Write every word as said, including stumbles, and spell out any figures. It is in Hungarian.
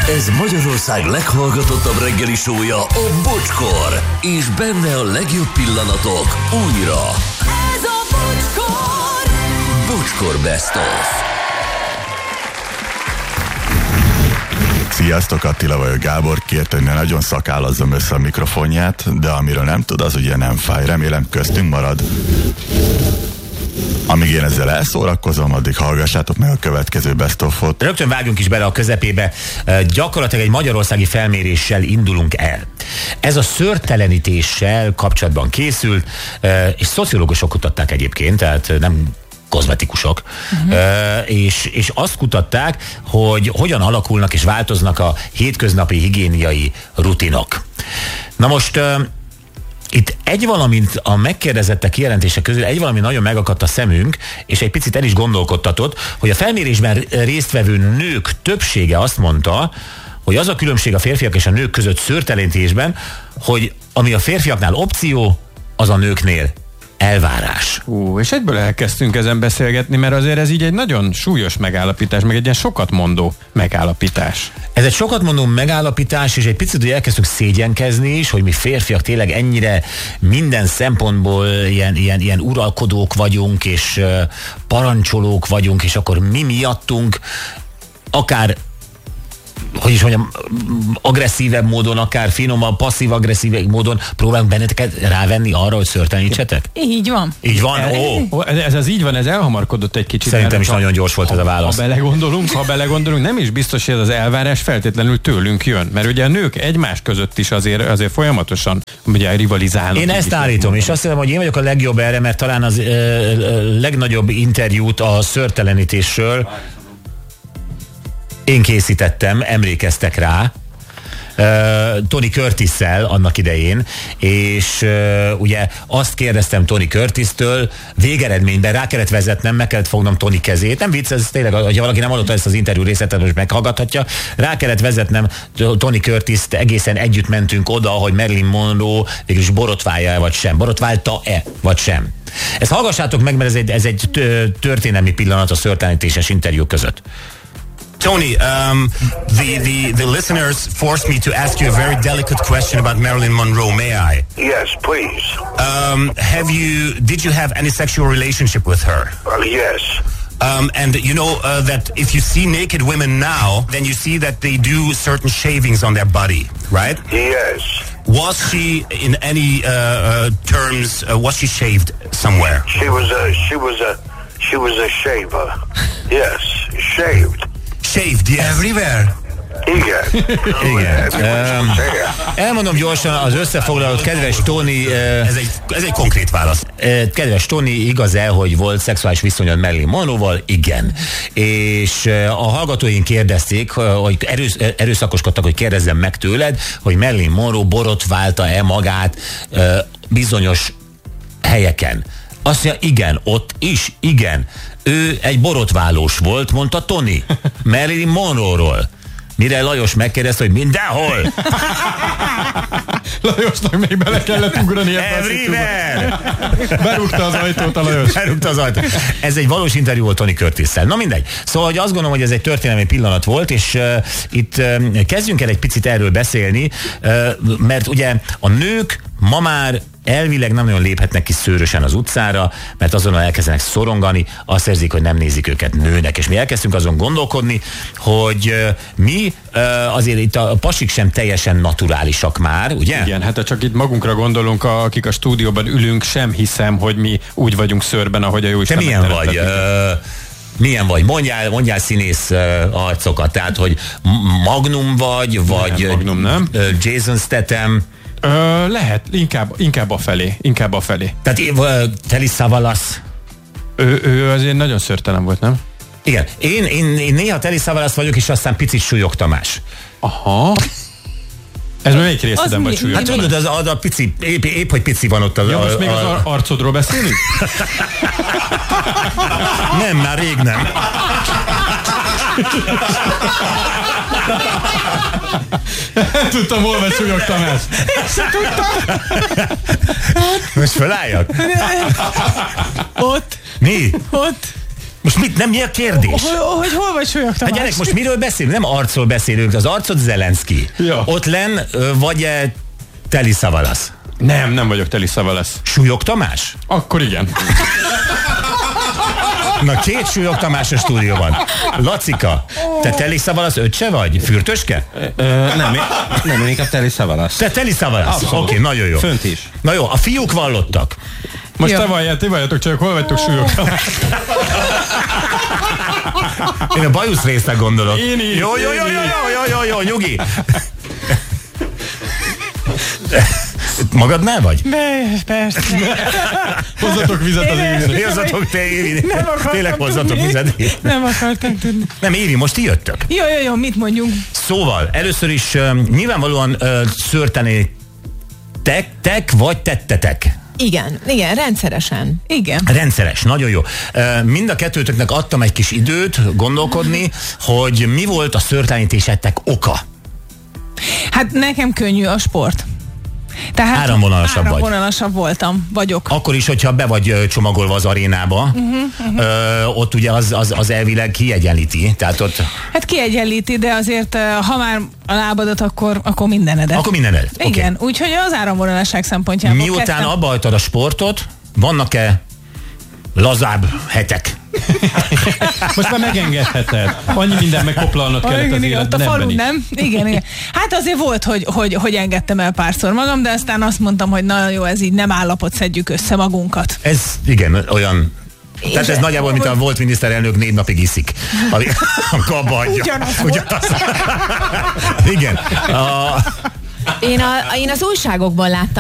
Ez Magyarország leghallgatottabb reggeli show-ja, a Bocskor. És benne a legjobb pillanatok újra. Ez a Bocskor! Bocskor Best of. Sziasztok, Attila vagyok. Gábor kért, hogy ne nagyon szakállazzam össze a mikrofonját, de amiről nem tud, az ugye nem fáj. Remélem köztünk marad. Amíg én ezzel elszórakozom, addig hallgassátok meg a következő Best of-ot. Rögtön vágjunk is bele a közepébe. Gyakorlatilag egy magyarországi felméréssel indulunk el. Ez a szőrtelenítéssel kapcsolatban készült, és szociológusok kutatták egyébként, tehát nem kozmetikusok, uh-huh. uh, és, és azt kutatták, hogy hogyan alakulnak és változnak a hétköznapi higiéniai rutinok. Na most uh, itt egy valamint a megkérdezettek kijelentése közül egy valami nagyon megakadt a szemünk, és egy picit el is gondolkodtatott, hogy a felmérésben résztvevő nők többsége azt mondta, hogy az a különbség a férfiak és a nők között szőrtelenítésben, hogy ami a férfiaknál opció, az a nőknél elvárás. Ú, és egyből elkezdtünk ezen beszélgetni, mert azért ez így egy nagyon súlyos megállapítás, meg egy ilyen sokat mondó megállapítás. Ez egy sokat mondó megállapítás, és egy picit ugye elkezdtünk szégyenkezni is, hogy mi férfiak tényleg ennyire minden szempontból ilyen, ilyen, ilyen uralkodók vagyunk, és uh, parancsolók vagyunk, és akkor mi miattunk akár hogy is mondjam, agresszívebb módon, akár finomabb, passzív-agresszív módon próbálunk benneteket rávenni arra, hogy szőrtelenítsetek? Így van. Így van? Ó. Oh. Ez az így van, ez elhamarkodott egy kicsit. Szerintem is ha, nagyon gyors volt ha, ez a válasz. Ha belegondolunk, ha belegondolunk, nem is biztos, hogy ez az elvárás feltétlenül tőlünk jön. Mert ugye a nők egymás között is azért, azért folyamatosan ugye rivalizálnak. Én ezt állítom, és azt hiszem, hogy én vagyok a legjobb erre, mert talán az ö, legnagyobb interjút a szőrtelenítésről én készítettem, emlékeztek rá, uh, Tony Curtisszel annak idején, és uh, ugye azt kérdeztem Tony Curtistől, végeredményben rá kellett vezetnem, meg kellett fognom Tony kezét, nem vicc, ez tényleg, ha valaki nem hallotta ezt az interjú részletet, most meghallgathatja, rá kellett vezetnem Tony Curtist, egészen együtt mentünk oda, hogy Marilyn Monroe végülis borotválja-e vagy sem, borotválta-e vagy sem. Ezt hallgassátok meg, mert ez egy, ez egy történelmi pillanat a szőrtelenítéses interjú között. Tony, um, the, the, the listeners forced me to ask you a very delicate question about Marilyn Monroe. May I? Yes, please. Um, have you, did you have any sexual relationship with her? Uh, yes. Um, and you know uh, that if you see naked women now, then you see that they do certain shavings on their body, right? Yes. Was she, in any uh, uh, terms, uh, was she shaved somewhere? She was a, she was a, she was a shaver. Yes, shaved. Shaved, yes. Everywhere. Igen. Igen. Um, elmondom gyorsan az összefoglalót, kedves Tony. Uh, ez, egy, ez egy konkrét válasz. Uh, kedves Tony, igaz-e, hogy volt szexuális viszonyod Marilyn Monroe-val? Igen. És uh, a hallgatóink kérdezték, hogy erősz, erőszakoskodtak, hogy kérdezzem meg tőled, hogy Marilyn Monroe borotválta-e magát uh, bizonyos helyeken. Azt mondja, igen, ott is, igen. Ő egy borotválós volt, mondta Tony. Marilyn Monroe-ról. Mire Lajos megkérdezte, hogy mindenhol. Lajosnak még bele kellett ugrani. Everywhere! Berúgta az ajtót a Lajos. Berúgta az ajtót. Ez egy valós interjú volt Tony Curtisszel. Na mindegy. Szóval hogy azt gondolom, hogy ez egy történelmi pillanat volt, és uh, itt uh, kezdjünk el egy picit erről beszélni, uh, mert ugye a nők ma már elvileg nem nagyon léphetnek ki szőrösen az utcára, mert azonnal elkezdenek szorongani, azt érzik, hogy nem nézik őket nőnek. És mi elkezdtünk azon gondolkodni, hogy uh, mi uh, azért itt a pasik sem teljesen naturálisak már, ugye? Igen, hát ha csak itt magunkra gondolunk, akik a stúdióban ülünk, sem hiszem, hogy mi úgy vagyunk szőrben, ahogy a Jóisten. Te milyen vagy? Uh, milyen vagy? Mondjál, mondjál színész uh, arcokat, tehát, hogy Magnum vagy, vagy nem, Magnum, nem? Uh, Jason Statham. Ö, lehet, inkább, inkább a felé, inkább a felé. Tehát uh, Telly Savalas. Ő, ő azért nagyon szőrtelen volt, nem? Igen, én, én, én néha Telly Savalas vagyok, és aztán picit Súlyog Tamás. Aha. Ez melyik részeden vagy Súlyog Hát tudod, az, az a pici, épp, épp, hogy pici van ott. Az, ja, most a, még a, az arcodról beszélünk? Nem, már rég nem. Nem tudtam, hol vagy Súlyog Tamás. Én sem tudtam. Most felálljak? Ott. Mi? Ott. Most mit, nem mi a kérdés? Hogy, hogy hol vagy Súlyog Hát Tamás? gyerek, most miről beszélünk? Nem arcról beszélünk, az arcod Zelenszky. Ja. Ott len ö, vagy-e Teli Savalas? Nem, nem vagyok Teli Savalas. Súlyog Tamás? Akkor igen. Na, két Súlyog Tamás a stúdióban. Lacika, te Teli Savalas öccse vagy? Fürtöske? Ö, nem, én- nem, én inkább Teli Savalas. Te Teli Savalas. Oké, okay, nagyon jó. Fönt is. Na jó, a fiúk vallottak. Most Jó. te valljátok, ti valljátok, csak hol vagytok Súlyog Tamás? Én a bajusz részre gondolok. Én is, Jó, jó, jó, jó, én is. jó, jó, jó, jó, nyugi. Magadnál vagy? Be- Persze. Hozzatok vizet az Én- űrre. Hozzatok te, Évi. Nem akartam Tényleg hozzatok tudni. vizet. Nem akartam tudni. Nem, Évi, most ti jöttök. Jó, jó, jó, mit mondjunk? Szóval, először is uh, nyilvánvalóan uh, szőrteni tek, tek vagy tettetek. Igen, igen, rendszeresen. Igen. Rendszeres, nagyon jó. Uh, mind a kettőtöknek adtam egy kis időt gondolkodni, hogy mi volt a szőrtelenítésetek oka. Hát nekem könnyű a sport. Tehát Áramvonalasabb vagy. áramvonalasabb voltam, vagyok. Akkor is, hogyha be vagy ö, csomagolva az arénába, uh-huh, uh-huh. Ö, ott ugye az, az, az elvileg kiegyenlíti. Tehát ott, Hát kiegyenlíti, de azért, eh, ha már a lábadat, akkor, akkor mindenedet. akkor mindened. Igen, Okay. úgyhogy az áramvonalasság szempontjából Miután kezdtem. abba hagytad a sportot, vannak-e lazább hetek? Most már megengedheted. Annyi minden megkoplalnod Ah, kellett igen, az igen, ott a életben falun, is. nem? Igen, igen. Hát azért volt, hogy, hogy, hogy engedtem el párszor magam, de aztán azt mondtam, hogy na jó, ez így nem állapot, szedjük össze magunkat. Ez igen, olyan... Tehát ez nagyjából, mint a volt miniszterelnök négy napig iszik. Ami, akkor abba hagyja. Ugyanaz volt. Ugyanaz. Igen. A, Én, a, én az újságokban láttam